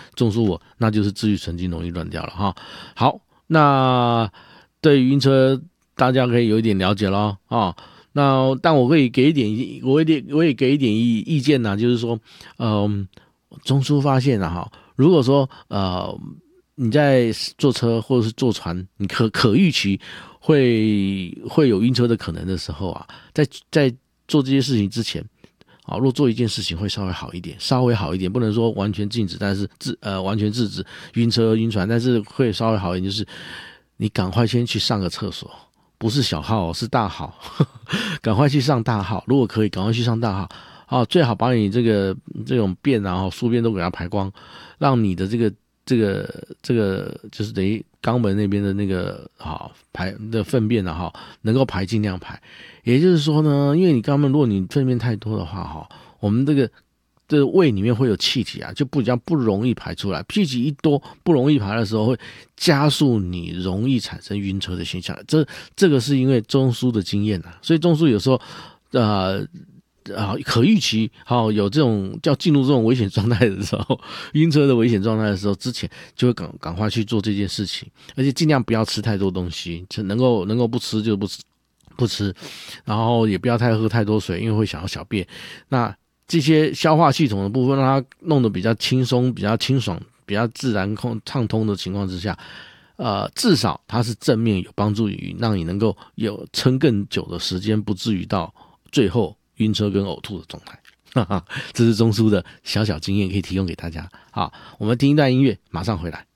中枢我，那就是自律神经容易乱掉了哈。好，那对于晕车大家可以有一点了解咯啊。那但我可以给一点，我也给一点意见呐，就是说，中枢发现啊哈，如果说你在坐车或者是坐船，你可预期会有晕车的可能的时候啊，在做这些事情之前，如果做一件事情会稍微好一点，不能说完全禁止，但是完全制止晕车晕船，但是会稍微好一点，就是你赶快先去上个厕所。不是小号是大号，赶快去上大号。如果可以，赶快去上大号。最好把你这种便啊、宿便都给它排光，让你的这个就是等于肛门那边的那个排的粪便啊能够排尽量排。也就是说呢，因为你肛门如果你粪便太多的话我们这个胃里面会有气体啊，就比较不容易排出来。气体一多不容易排的时候，会加速你容易产生晕车的现象。这个是因为中枢的经验啊，所以中枢有时候可预期有这种叫进入这种危险状态的时候，晕车的危险状态的时候，之前就会赶快去做这件事情，而且尽量不要吃太多东西，能够不吃就不吃，然后也不要喝太多水，因为会想要小便。那这些消化系统的部分，让它弄得比较轻松、比较清爽、比较自然畅通的情况之下，至少它是正面有帮助于让你能够有撑更久的时间，不至于到最后晕车跟呕吐的状态。这是中枢的小经验，可以提供给大家。好，我们听一段音乐，马上回来。